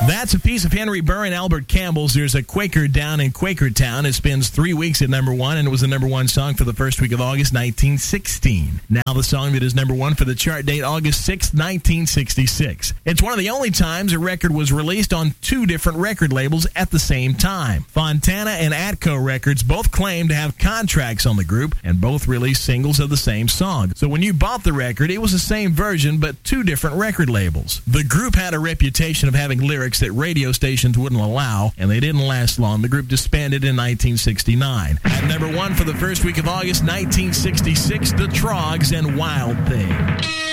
That's a piece of Henry Burr and Albert Campbell's There's a Quaker Down in Quakertown. It spends 3 weeks at number one, and it was the number one song for the first week of August 1916. Now the song that is number one for the chart date, August 6, 1966. It's one of the only times a record was released on two different record labels at the same time. Fontana and Atco Records both claim to have contracts on the group, and both released singles of the same song. So when you bought the record, it was the same version, but two different record labels. The group had a reputation of having lyrics that radio stations wouldn't allow, and they didn't last long. The group disbanded in 1969. At number one for the first week of August 1966, The Troggs and Wild Thing.